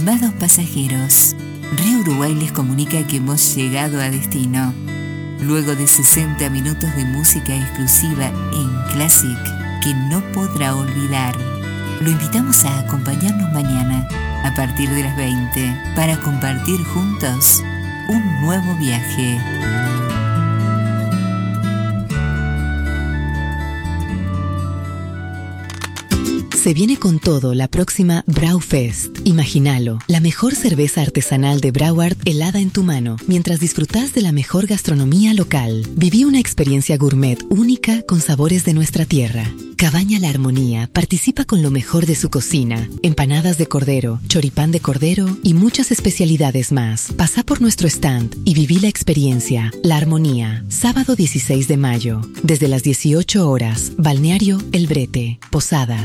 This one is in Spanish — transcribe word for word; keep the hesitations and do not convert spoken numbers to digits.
Estimados pasajeros, Río Uruguay les comunica que hemos llegado a destino. Luego de sesenta minutos de música exclusiva en Classic que no podrá olvidar, lo invitamos a acompañarnos mañana a partir de las veinte para compartir juntos un nuevo viaje. Se viene con todo la próxima Braufest. Imagínalo, la mejor cerveza artesanal de Brauart helada en tu mano, mientras disfrutás de la mejor gastronomía local. Viví una experiencia gourmet única con sabores de nuestra tierra. Cabaña La Armonía participa con lo mejor de su cocina, empanadas de cordero, choripán de cordero y muchas especialidades más. Pasá por nuestro stand y viví la experiencia. La Armonía, sábado dieciséis de mayo, desde las dieciocho horas, Balneario El Brete, Posada.